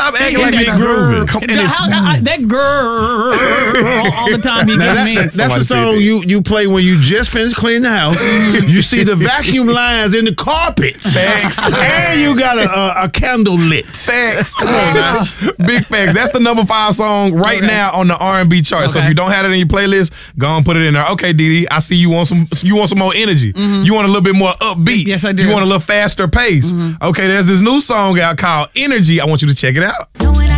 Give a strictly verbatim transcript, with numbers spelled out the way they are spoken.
Stop acting like that you grooving. Come, and it's I, I, that girl all, all the time. You Now get that, me. that's Somebody the said song that. you, you play when you just finished cleaning the house. You see the vacuum lines in the carpets. Facts. And you got a, a, a candle lit. Facts. Come on now. Big facts. That's the number five song right Okay. now on the R and B chart. So Okay. if you don't have it in your playlist, go and put it in there. Okay, Didi, I see you want some you want some more energy. You want a little bit more upbeat. Yes, I do. You want a little faster pace. Okay, there's this new song out called Energy. I want you to check it out. Know it